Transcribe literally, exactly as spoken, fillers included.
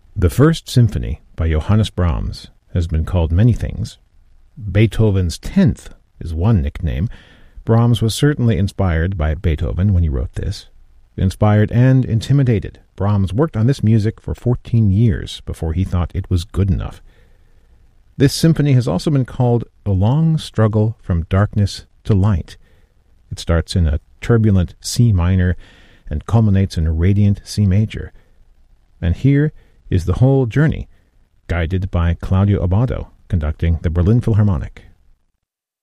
The First Symphony by Johannes Brahms has been called many things. Beethoven's Tenth is one nickname. Brahms was certainly inspired by Beethoven when he wrote this. Inspired and intimidated, Brahms worked on this music for fourteen years before he thought it was good enough. This symphony has also been called a long struggle from darkness to light. It starts in a turbulent C minor and culminates in a radiant C major. And here is the whole journey, guided by Claudio Abbado, conducting the Berlin Philharmonic.